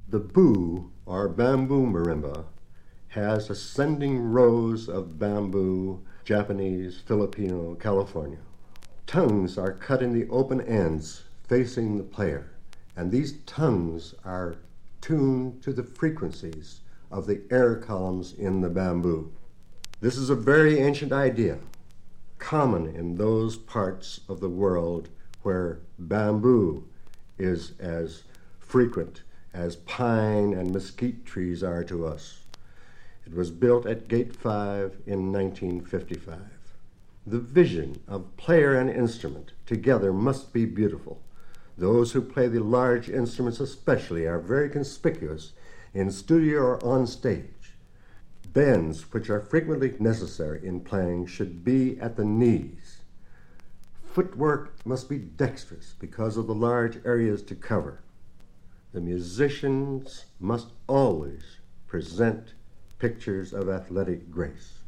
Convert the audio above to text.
The bu, or bamboo marimba, has ascending rows of bamboo, Japanese, Filipino, California. Tongues are cut in the open ends facing the player, and these tongues are tuned to the frequencies of the air columns in the bamboo. This is a very ancient idea, common in those parts of the world where bamboo is as frequent as pine and mesquite trees are to us. It was built at Gate 5 in 1955. The vision of player and instrument together must be beautiful. Those who play the large instruments especially are very conspicuous in studio or on stage. Bends, which are frequently necessary in playing, should be at the knees. Footwork must be dexterous because of the large areas to cover. The musicians must always present pictures of athletic grace.